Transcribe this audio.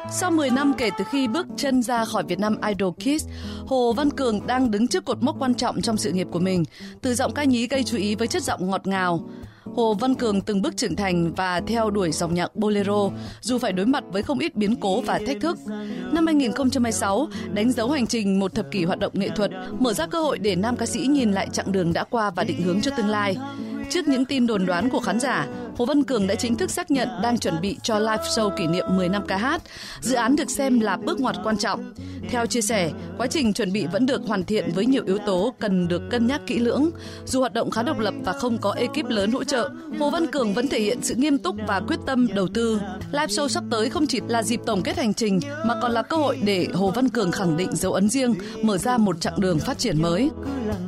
Sau 10 năm kể từ khi bước chân ra khỏi Việt Nam Idol Kids, Hồ Văn Cường đang đứng trước cột mốc quan trọng trong sự nghiệp của mình. Từ giọng ca nhí gây chú ý với chất giọng ngọt ngào, Hồ Văn Cường từng bước trưởng thành và theo đuổi dòng nhạc bolero, dù phải đối mặt với không ít biến cố và thách thức. Năm 2016, đánh dấu hành trình một thập kỷ hoạt động nghệ thuật, mở ra cơ hội để nam ca sĩ nhìn lại chặng đường đã qua và định hướng cho tương lai. Trước những tin đồn đoán của khán giả, Hồ Văn Cường đã chính thức xác nhận đang chuẩn bị cho live show kỷ niệm 10 năm ca hát. Dự án được xem là bước ngoặt quan trọng. Theo chia sẻ, quá trình chuẩn bị vẫn được hoàn thiện với nhiều yếu tố cần được cân nhắc kỹ lưỡng. Dù hoạt động khá độc lập và không có ekip lớn hỗ trợ, Hồ Văn Cường vẫn thể hiện sự nghiêm túc và quyết tâm đầu tư. Live show sắp tới không chỉ là dịp tổng kết hành trình mà còn là cơ hội để Hồ Văn Cường khẳng định dấu ấn riêng, mở ra một chặng đường phát triển mới.